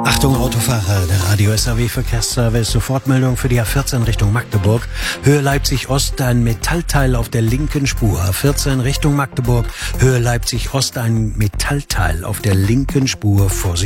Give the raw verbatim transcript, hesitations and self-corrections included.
Achtung Autofahrer, der Radio S A W Verkehrsservice, Sofortmeldung für die A vierzehn Richtung Magdeburg. Höhe Leipzig Ost, ein Metallteil auf der linken Spur. A vierzehn Richtung Magdeburg, Höhe Leipzig Ost, ein Metallteil auf der linken Spur. Vorsicht.